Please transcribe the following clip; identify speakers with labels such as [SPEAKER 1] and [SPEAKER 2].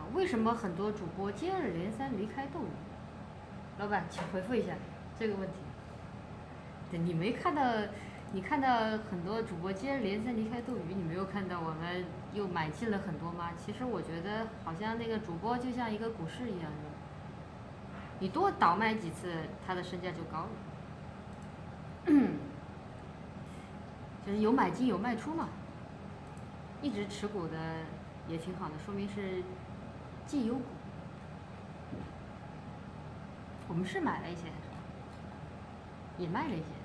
[SPEAKER 1] 为什么很多主播接二连三离开斗鱼？老板，请回复一下这个问题。对，你没看到，你看到很多主播接二连三离开斗鱼，你没有看到我们又买进了很多吗？其实我觉得好像那个主播就像一个股市一样的，你多倒卖几次，他的身价就高了。就是有买进有卖出嘛，一直持股的也挺好的，说明是绩优股。我们是买了一些，也卖了一些。